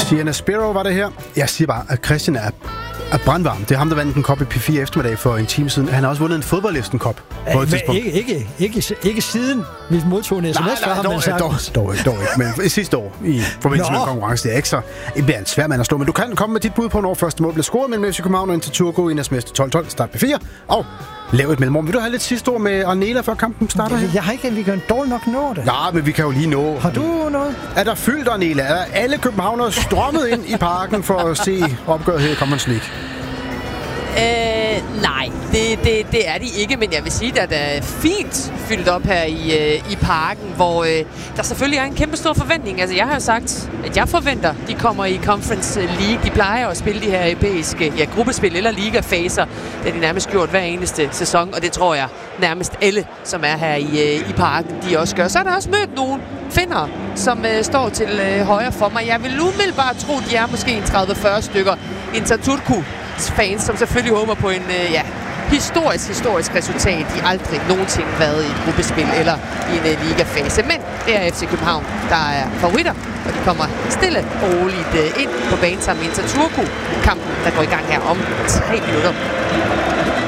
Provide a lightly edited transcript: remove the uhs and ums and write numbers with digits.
Sienna Sparrow var det her. Jeg siger bare, at Christian er brandvarm. Det er ham, der vandt en kop i P4 eftermiddag for en time siden. Han har også vundet en fodboldlisten-kop på et tidspunkt. Ikke siden vi modtog en sms fra ham. Dog ikke. Men sidste år i forbindelse med en konkurrence, det er ikke så... Det bliver en svær mand at slå. Men du kan komme med dit bud på, når første mål bliver scoret mellem FC København og Interturgo i næstmeste 12-12. Start P4. Og lav et mellemrum. Vil du have lidt sidste ord med Arnela, før kampen starter her? Jeg har ikke, vi kan dårligt nok nå det. Ja, men vi kan jo lige nå. Har du noget? Er der fyldt, Arnela? Er alle københavnere strømmet ind i parken for at se opgøret her i Conference League? Nej, det er de ikke, men jeg vil sige, at der er fint fyldt op her i parken, hvor der selvfølgelig er en kæmpe stor forventning. Altså, jeg har jo sagt, at jeg forventer, de kommer i Conference League. De plejer at spille de her europæiske gruppespil eller ligafaser. Det har de nærmest gjort hver eneste sæson, og det tror jeg nærmest alle, som er her i parken, de også gør. Så er der også mødt nogle finnere, som står til højre for mig. Jeg vil umiddelbart tro, de er måske en 30-40 stykker. Interturku fans, som selvfølgelig håber på en historisk resultat. De har aldrig nogensinde været i et gruppespil eller i en ligafase. Men det er FC København, der er favoritter, og de kommer stille og roligt ind på banen sammen med Interturku. Kampen, der går i gang her om 3 minutter.